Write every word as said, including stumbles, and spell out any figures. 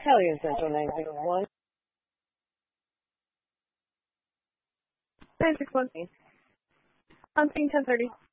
Italian Central nine zero one. nine six one. On scene ten thirty.